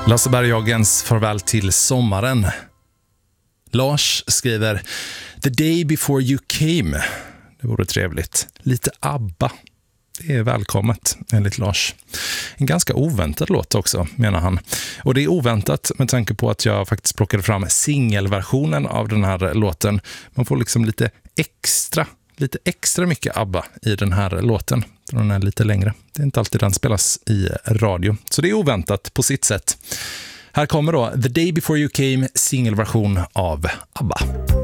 Lasse Berghagens farväl till sommaren. Lars skriver The day before you came. Det vore trevligt. Lite ABBA. Det är välkommet enligt Lars. En ganska oväntad låt också, menar han. Och det är oväntat med tanke på att jag faktiskt plockade fram singelversionen av den här låten. Man får liksom lite extra mycket ABBA i den här låten. Den är lite längre. Det är inte alltid den spelas i radio. Så det är oväntat på sitt sätt. Här kommer då The Day Before You Came, singelversion av ABBA.